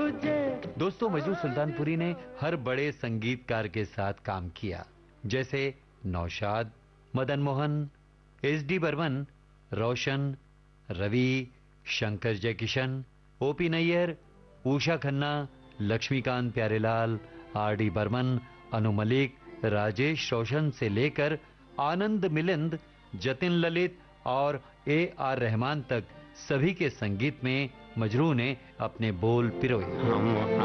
दोस्तों, मजरू सुल्तानपुरी ने हर बड़े संगीतकार के साथ काम किया, जैसे नौशाद, मदन मोहन, एस.डी. बर्मन, रोशन, रवि, शंकर जयकिशन, ओ.पी. नैयर, उषा खन्ना, लक्ष्मीकांत प्यारेलाल, आर.डी. बर्मन, अनु मलिक, राजेश रोशन से लेकर आनंद मिलिंद, जतिन ललित और ए.आर. रहमान तक सभी के संगीत में मजरू ने अपने बोल पिरोए।